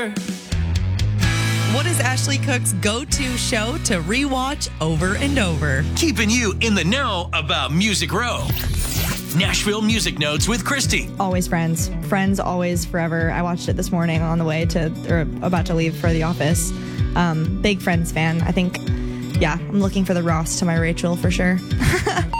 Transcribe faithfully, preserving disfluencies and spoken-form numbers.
What is Ashley Cook's go-to show to rewatch over and over? Keeping you in the know about Music Row. Nashville Music Notes with Christy. Always Friends. Friends, always, forever. I watched it this morning on the way to, or about to leave for the office. Um, big Friends fan. I think, yeah, I'm looking for the Ross to my Rachel for sure.